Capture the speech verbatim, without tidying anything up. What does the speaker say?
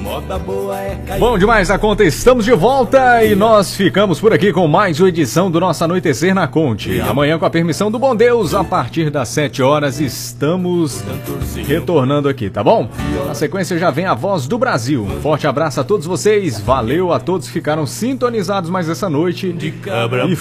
Bom demais a conta, estamos de volta e nós ficamos por aqui com mais uma edição do nosso Anoitecer na Conte. Amanhã, com a permissão do bom Deus, a partir das sete horas, estamos retornando aqui, tá bom? Na sequência já vem a Voz do Brasil. Um forte abraço a todos vocês, valeu a todos que ficaram sintonizados mais essa noite. E